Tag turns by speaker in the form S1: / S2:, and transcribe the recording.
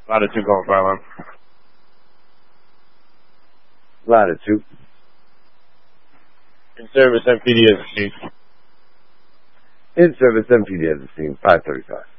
S1: Latitude going fire alarm.
S2: Latitude.
S1: In service, MPD as a scene.
S2: In service, MPD as a scene, 535.